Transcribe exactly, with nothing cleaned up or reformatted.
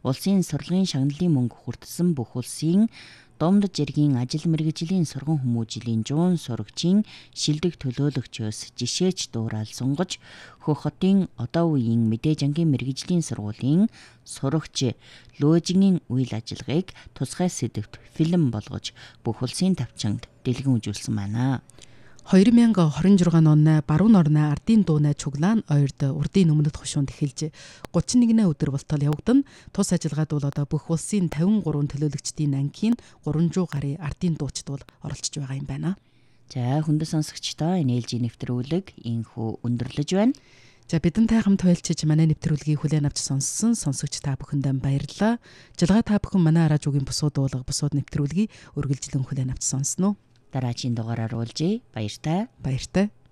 улсын сурлагын шагналын мөнгө хүртсэн бүх улсын Домд жиргийн ажил мэргэжлийн сурган хүмүүжлийн жуун сурагчийн шилдэг төлөөлөгчөөс жишээч дуурал сунгаж Хөх хотын одоо үеийн мэдээж ангийн мэргэжлийн сургуулийн сурагч Лөөжигийн үйл ажиллагааг тусгай сэдвт фильм болгож бүх улсын тавчинд дэлгэн үзүүлсэн байна. хоёр мянга хорин жургаан оноо баруун орны ардын дуунай чуглаан ойрд урдын өмнөд хошуунд эхэлж гучин нэгнээ өдөр болтол явагдан тус ажиллагаад бол одоо бүх улсын тавин гурван төлөөлөгчдийн ангийн гурван зуун гаруй ардын дуучид бол оролцож байгаа юм байна. За хүндэт сонсогчдоо энэ ээлжийн нэвтрүүлэг инхүү өндөрлөж байна. За бидэнтэй хамт байлчиж манай нэвтрүүлгийг хүлээн авч сонссон сонсогч та бүхэндээ баярлалаа. Жилгаа та бүхэн манай радиогийн бусууд уулга бусууд нэвтрүүлгийг үргэлжлэн хүлээн авч сонсноо. Дараагийн дугаараар уулзъя. Баяртай. Баяртай.